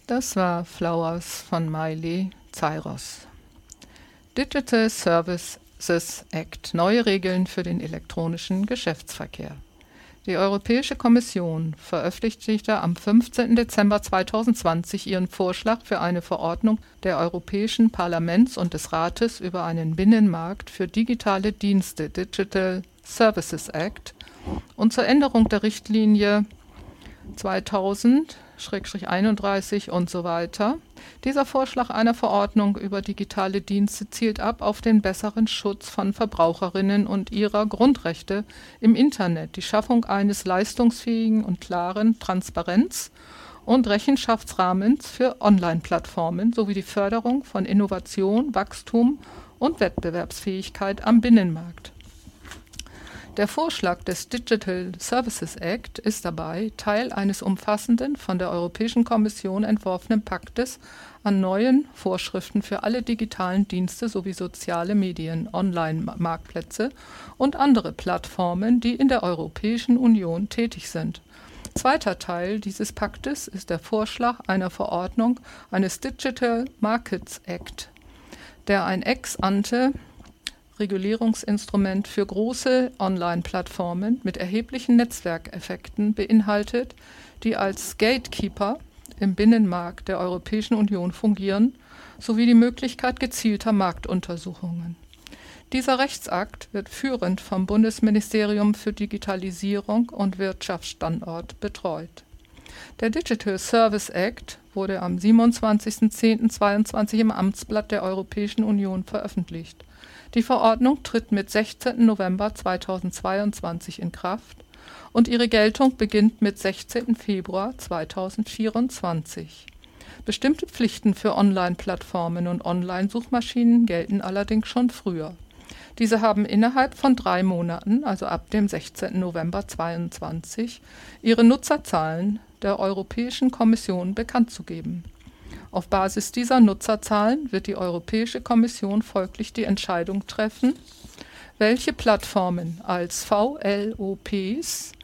Das war Flowers von Miley Cyrus. Digital Services Act – Neue Regeln für den elektronischen Geschäftsverkehr. Die Europäische Kommission veröffentlichte am 15. Dezember 2020 ihren Vorschlag für eine Verordnung des Europäischen Parlaments und des Rates über einen Binnenmarkt für digitale Dienste (Digital Services Act) und zur Änderung der Richtlinie 2000/31 und so weiter. Dieser Vorschlag einer Verordnung über digitale Dienste zielt ab auf den besseren Schutz von Verbraucherinnen und ihrer Grundrechte im Internet, die Schaffung eines leistungsfähigen und klaren Transparenz- und Rechenschaftsrahmens für Online-Plattformen sowie die Förderung von Innovation, Wachstum und Wettbewerbsfähigkeit am Binnenmarkt. Der Vorschlag des Digital Services Act ist dabei Teil eines umfassenden, von der Europäischen Kommission entworfenen Paktes an neuen Vorschriften für alle digitalen Dienste sowie soziale Medien, Online-Marktplätze und andere Plattformen, die in der Europäischen Union tätig sind. Zweiter Teil dieses Paktes ist der Vorschlag einer Verordnung eines Digital Markets Act, der ein Ex-ante-Regulierungsinstrument für große Online-Plattformen mit erheblichen Netzwerkeffekten beinhaltet, die als Gatekeeper im Binnenmarkt der Europäischen Union fungieren, sowie die Möglichkeit gezielter Marktuntersuchungen. Dieser Rechtsakt wird führend vom Bundesministerium für Digitalisierung und Wirtschaftsstandort betreut. Der Digital Service Act wurde am 27.10.2022 im Amtsblatt der Europäischen Union veröffentlicht. Die Verordnung tritt mit 16. November 2022 in Kraft und ihre Geltung beginnt mit 16. Februar 2024. Bestimmte Pflichten für Online-Plattformen und Online-Suchmaschinen gelten allerdings schon früher. Diese haben innerhalb von 3 Monaten, also ab dem 16. November 2022, ihre Nutzerzahlen der Europäischen Kommission bekannt zu geben. Auf Basis dieser Nutzerzahlen wird die Europäische Kommission folglich die Entscheidung treffen, welche Plattformen als VLOPs,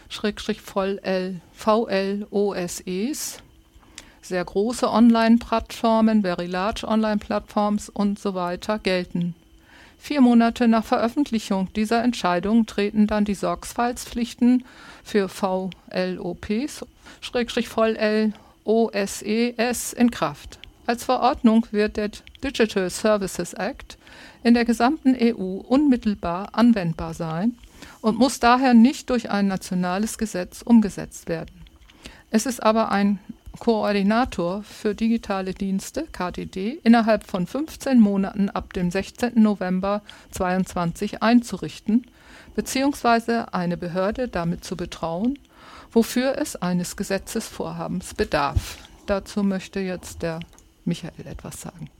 VLOSEs, sehr große Online-Plattformen, Very Large Online-Plattforms und so weiter gelten. 4 Monate nach Veröffentlichung dieser Entscheidung treten dann die Sorgfaltspflichten für VLOPs, VLOSEs in Kraft. Als Verordnung wird der Digital Services Act in der gesamten EU unmittelbar anwendbar sein und muss daher nicht durch ein nationales Gesetz umgesetzt werden. Es ist aber ein Koordinator für digitale Dienste, KDD, innerhalb von 15 Monaten ab dem 16. November 2022 einzurichten, beziehungsweise eine Behörde damit zu betrauen, wofür es eines Gesetzesvorhabens bedarf. Dazu möchte jetzt der Michael etwas sagen.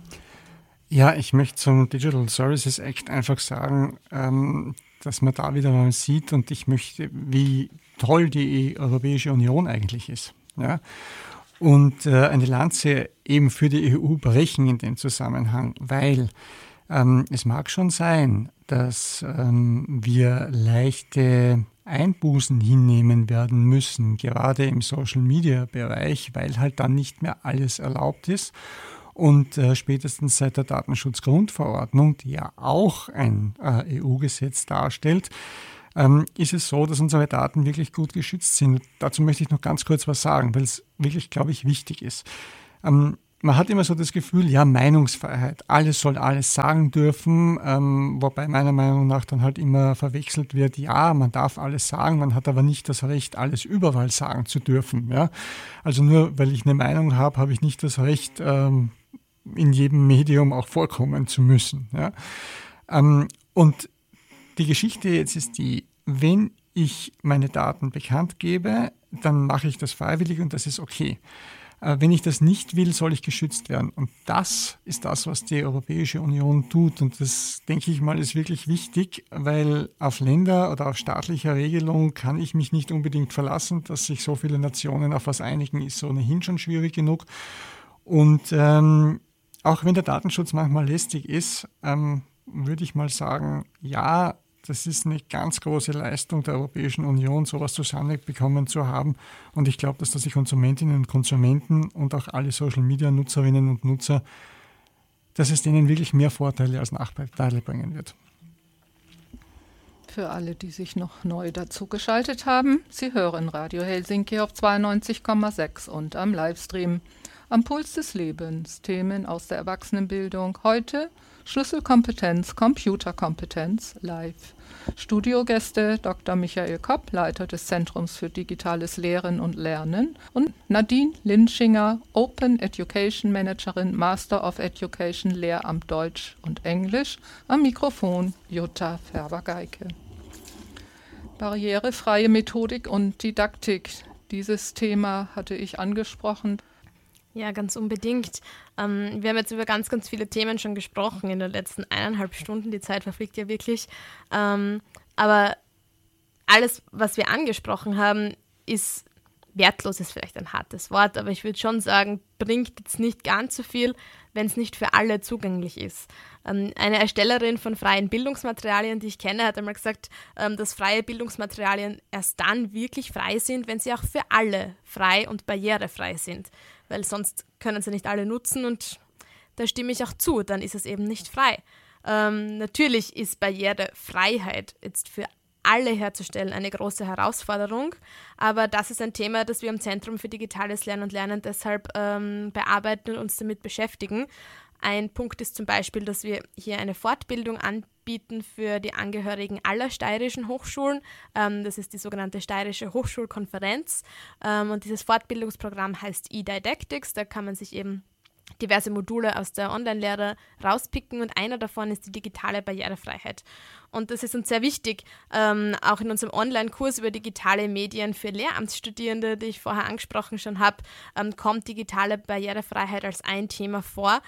Ja, ich möchte zum Digital Services Act einfach sagen, dass man da wieder mal sieht und ich möchte, wie toll die Europäische Union eigentlich ist. Ja? Und eine Lanze eben für die EU brechen in dem Zusammenhang, weil es mag schon sein, dass wir leichte Einbußen hinnehmen werden müssen, gerade im Social-Media-Bereich, weil halt dann nicht mehr alles erlaubt ist. Und spätestens seit der Datenschutzgrundverordnung, die ja auch ein EU-Gesetz darstellt, ist es so, dass unsere Daten wirklich gut geschützt sind. Dazu möchte ich noch ganz kurz was sagen, weil es wirklich, glaube ich, wichtig ist. Man hat immer so das Gefühl, ja, Meinungsfreiheit, alles soll alles sagen dürfen, wobei meiner Meinung nach dann halt immer verwechselt wird, ja, man darf alles sagen, man hat aber nicht das Recht, alles überall sagen zu dürfen. Ja? Also nur weil ich eine Meinung habe, habe ich nicht das Recht, in jedem Medium auch vorkommen zu müssen. Ja? Und die Geschichte jetzt ist die, wenn ich meine Daten bekannt gebe, dann mache ich das freiwillig und das ist okay. Wenn ich das nicht will, soll ich geschützt werden. Und das ist das, was die Europäische Union tut. Und das, denke ich mal, ist wirklich wichtig, weil auf Länder- oder auf staatlicher Regelung kann ich mich nicht unbedingt verlassen. Dass sich so viele Nationen auf was einigen, ist ohnehin schon schwierig genug. Und auch wenn der Datenschutz manchmal lästig ist, würde ich mal sagen, ja, das ist eine ganz große Leistung der Europäischen Union, sowas zusammenbekommen zu haben. Und ich glaube, dass die Konsumentinnen und Konsumenten und auch alle Social-Media-Nutzerinnen und Nutzer, dass es denen wirklich mehr Vorteile als Nachteile bringen wird. Für alle, die sich noch neu dazugeschaltet haben, Sie hören Radio Helsinki auf 92,6 und am Livestream am Puls des Lebens, Themen aus der Erwachsenenbildung. Heute Schlüsselkompetenz, Computerkompetenz, live. Studiogäste Dr. Michael Kopp, Leiter des Zentrums für digitales Lehren und Lernen, und Nadine Linschinger, Open Education Managerin, Master of Education, Lehramt Deutsch und Englisch. Am Mikrofon Jutta Färber-Geike. Barrierefreie Methodik und Didaktik. Dieses Thema hatte ich angesprochen. Ja, ganz unbedingt. Wir haben jetzt über ganz, ganz viele Themen schon gesprochen in den letzten 1,5 Stunden. Die Zeit verfliegt ja wirklich. Aber alles, was wir angesprochen haben, ist wertlos, ist vielleicht ein hartes Wort, aber ich würde schon sagen, bringt jetzt nicht ganz so viel, wenn es nicht für alle zugänglich ist. Eine Erstellerin von freien Bildungsmaterialien, die ich kenne, hat einmal gesagt, dass freie Bildungsmaterialien erst dann wirklich frei sind, wenn sie auch für alle frei und barrierefrei sind. Weil sonst können sie nicht alle nutzen und da stimme ich auch zu, dann ist es eben nicht frei. Natürlich ist Barrierefreiheit jetzt für alle herzustellen eine große Herausforderung, aber das ist ein Thema, das wir am Zentrum für digitales Lernen und Lernen deshalb bearbeiten und uns damit beschäftigen. Ein Punkt ist zum Beispiel, dass wir hier eine Fortbildung anbieten für die Angehörigen aller steirischen Hochschulen. Das ist die sogenannte Steirische Hochschulkonferenz. Und dieses Fortbildungsprogramm heißt eDidactics. Da kann man sich eben diverse Module aus der Online-Lehre rauspicken und einer davon ist die digitale Barrierefreiheit. Und das ist uns sehr wichtig, auch in unserem Online-Kurs über digitale Medien für Lehramtsstudierende, die ich vorher angesprochen schon habe, kommt digitale Barrierefreiheit als ein Thema vor.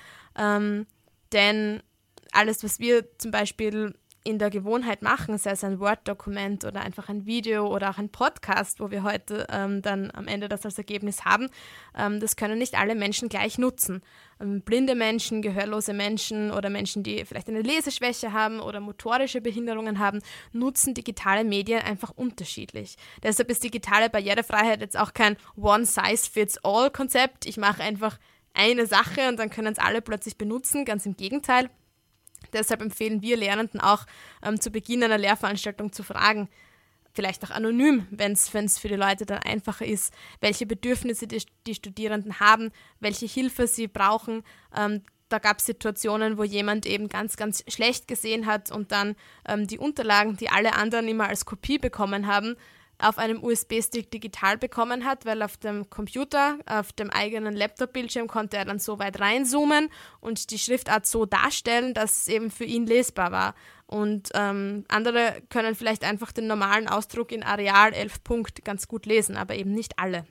Denn alles, was wir zum Beispiel in der Gewohnheit machen, sei es ein Word-Dokument oder einfach ein Video oder auch ein Podcast, wo wir heute dann am Ende das als Ergebnis haben, das können nicht alle Menschen gleich nutzen. Blinde Menschen, gehörlose Menschen oder Menschen, die vielleicht eine Leseschwäche haben oder motorische Behinderungen haben, nutzen digitale Medien einfach unterschiedlich. Deshalb ist digitale Barrierefreiheit jetzt auch kein One-Size-Fits-All-Konzept. Ich mache einfach eine Sache und dann können es alle plötzlich benutzen, ganz im Gegenteil. Deshalb empfehlen wir Lernenden auch, zu Beginn einer Lehrveranstaltung zu fragen, vielleicht auch anonym, wenn es für die Leute dann einfacher ist, welche Bedürfnisse die Studierenden haben, welche Hilfe sie brauchen. Da gab es Situationen, wo jemand eben ganz, ganz schlecht gesehen hat und dann die Unterlagen, die alle anderen immer als Kopie bekommen haben, auf einem USB-Stick digital bekommen hat, weil auf dem Computer, auf dem eigenen Laptop-Bildschirm konnte er dann so weit reinzoomen und die Schriftart so darstellen, dass es eben für ihn lesbar war. Und andere können vielleicht einfach den normalen Ausdruck in Areal 11 Punkt ganz gut lesen, aber eben nicht alle.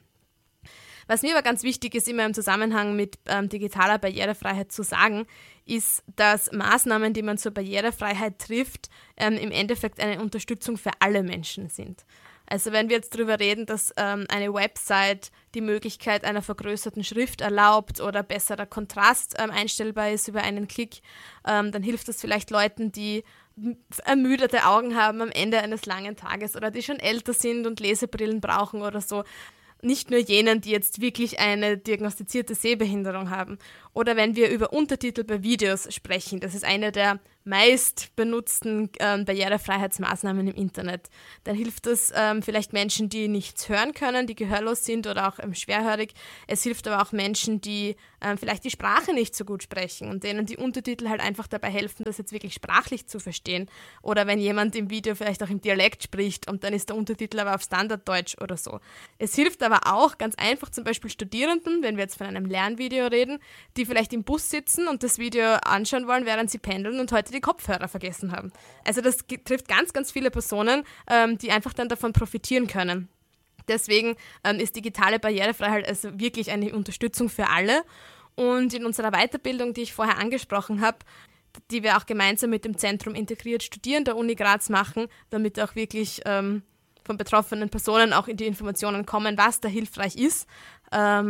Was mir aber ganz wichtig ist, immer im Zusammenhang mit digitaler Barrierefreiheit zu sagen, ist, dass Maßnahmen, die man zur Barrierefreiheit trifft, im Endeffekt eine Unterstützung für alle Menschen sind. Also wenn wir jetzt darüber reden, dass eine Website die Möglichkeit einer vergrößerten Schrift erlaubt oder besserer Kontrast einstellbar ist über einen Klick, dann hilft das vielleicht Leuten, die ermüdete Augen haben am Ende eines langen Tages oder die schon älter sind und Lesebrillen brauchen oder so. Nicht nur jenen, die jetzt wirklich eine diagnostizierte Sehbehinderung haben. Oder wenn wir über Untertitel bei Videos sprechen, das ist eine der meist benutzten Barrierefreiheitsmaßnahmen im Internet. Dann hilft das vielleicht Menschen, die nichts hören können, die gehörlos sind oder auch schwerhörig. Es hilft aber auch Menschen, die vielleicht die Sprache nicht so gut sprechen und denen die Untertitel halt einfach dabei helfen, das jetzt wirklich sprachlich zu verstehen. Oder wenn jemand im Video vielleicht auch im Dialekt spricht und dann ist der Untertitel aber auf Standarddeutsch oder so. Es hilft aber auch ganz einfach zum Beispiel Studierenden, wenn wir jetzt von einem Lernvideo reden, die vielleicht im Bus sitzen und das Video anschauen wollen, während sie pendeln und heute die Kopfhörer vergessen haben. Also das trifft ganz, ganz viele Personen, die einfach dann davon profitieren können. Deswegen ist digitale Barrierefreiheit also wirklich eine Unterstützung für alle. Und in unserer Weiterbildung, die ich vorher angesprochen habe, die wir auch gemeinsam mit dem Zentrum Integriert Studieren der Uni Graz machen, damit auch wirklich von betroffenen Personen auch in die Informationen kommen, was da hilfreich ist.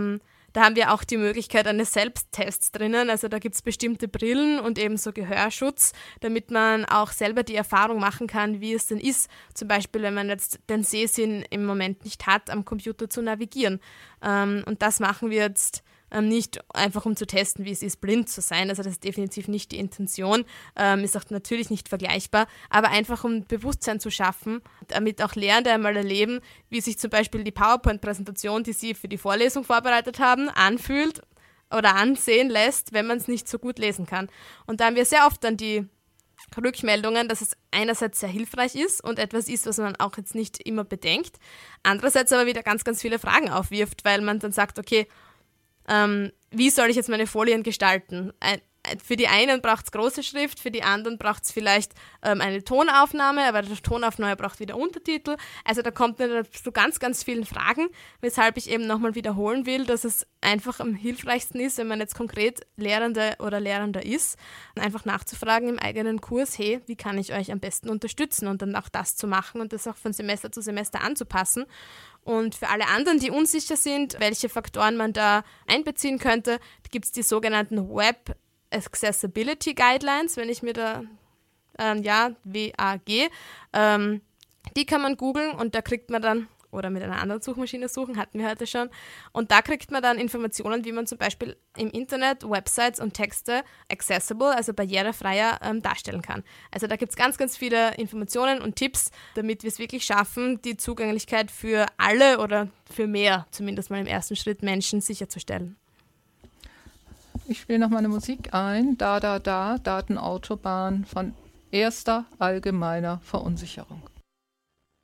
Da haben wir auch die Möglichkeit eines Selbsttests drinnen. Also da gibt es bestimmte Brillen und eben so Gehörschutz, damit man auch selber die Erfahrung machen kann, wie es denn ist, zum Beispiel, wenn man jetzt den Sehsinn im Moment nicht hat, am Computer zu navigieren. Und das machen wir jetzt nicht einfach, um zu testen, wie es ist, blind zu sein. Also das ist definitiv nicht die Intention, ist auch natürlich nicht vergleichbar, aber einfach, um Bewusstsein zu schaffen, damit auch Lehrende einmal erleben, wie sich zum Beispiel die PowerPoint-Präsentation, die sie für die Vorlesung vorbereitet haben, anfühlt oder ansehen lässt, wenn man es nicht so gut lesen kann. Und da haben wir sehr oft dann die Rückmeldungen, dass es einerseits sehr hilfreich ist und etwas ist, was man auch jetzt nicht immer bedenkt, andererseits aber wieder ganz, ganz viele Fragen aufwirft, weil man dann sagt, okay, wie soll ich jetzt meine Folien gestalten? Für die einen braucht es große Schrift, für die anderen braucht es vielleicht eine Tonaufnahme, aber die Tonaufnahme braucht wieder Untertitel. Also da kommt man zu ganz, ganz vielen Fragen, weshalb ich eben nochmal wiederholen will, dass es einfach am hilfreichsten ist, wenn man jetzt konkret Lehrende oder Lehrender ist, einfach nachzufragen im eigenen Kurs, hey, wie kann ich euch am besten unterstützen und dann auch das zu machen und das auch von Semester zu Semester anzupassen. Und für alle anderen, die unsicher sind, welche Faktoren man da einbeziehen könnte, gibt es die sogenannten Web Accessibility Guidelines, wenn ich mir da, WAG, die kann man googeln und da kriegt man dann, oder mit einer anderen Suchmaschine suchen, hatten wir heute schon, und da kriegt man dann Informationen, wie man zum Beispiel im Internet Websites und Texte accessible, also barrierefreier, darstellen kann. Also da gibt es ganz, ganz viele Informationen und Tipps, damit wir es wirklich schaffen, die Zugänglichkeit für alle oder für mehr, zumindest mal im ersten Schritt, Menschen sicherzustellen. Ich spiele noch mal eine Musik ein. Da, Datenautobahn von erster allgemeiner Verunsicherung.